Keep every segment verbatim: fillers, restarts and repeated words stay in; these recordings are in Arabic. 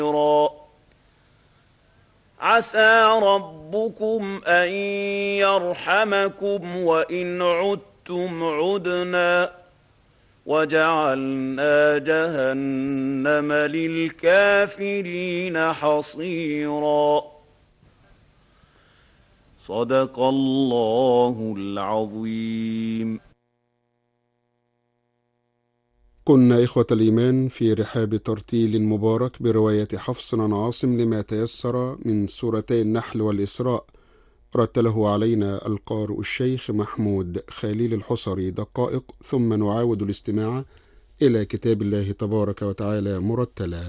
عسى ربكم أن يرحمكم وإن عدتم عدنا وجعلنا جهنم للكافرين حصيرا. صدق الله العظيم. كنا إخوة الإيمان في رحاب ترتيل مبارك برواية حفص عن عاصم لما تيسر من سورتي النحل والإسراء، رتله علينا القارئ الشيخ محمود خليل الحصري دقائق، ثم نعاود الاستماع إلى كتاب الله تبارك وتعالى مرتلا.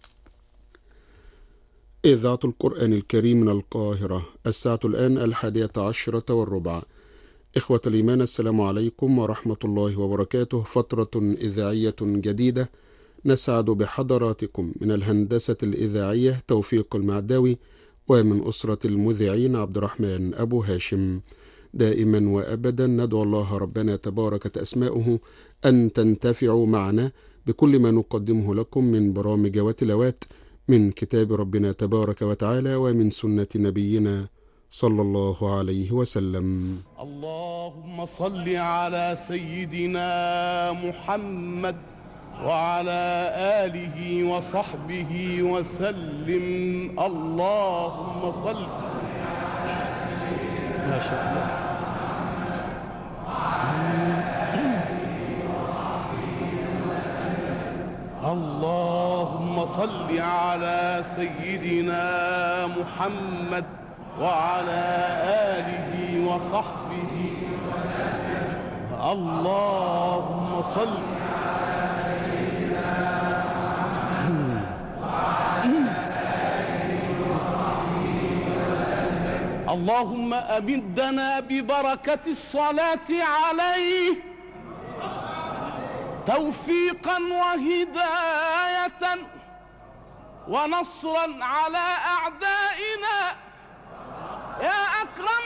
إذاعة القرآن الكريم من القاهرة، الساعة الآن الحادية عشرة والربع. إخوة الإيمان، السلام عليكم ورحمة الله وبركاته. فترة إذاعية جديدة نسعد بحضراتكم. من الهندسة الإذاعية توفيق المعداوي، ومن أسرة المذيعين عبد الرحمن أبو هاشم. دائما وأبدا ندعو الله ربنا تبارك أسماؤه أن تنتفعوا معنا بكل ما نقدمه لكم من برامج وتلاوات من كتاب ربنا تبارك وتعالى ومن سنة نبينا صلى الله عليه وسلم. اللهم صل على سيدنا محمد وعلى آله وصحبه وسلم. اللهم صل ما شاء الله. اللهم صل على سيدنا محمد وعلى آله وصحبه وسلم. اللهم صل على سيدنا محمد وعلى آله وصحبه وسلم. اللهم أمدنا ببركة الصلاة عليه توفيقا وهداية ونصرا على أعدائنا يا أكرم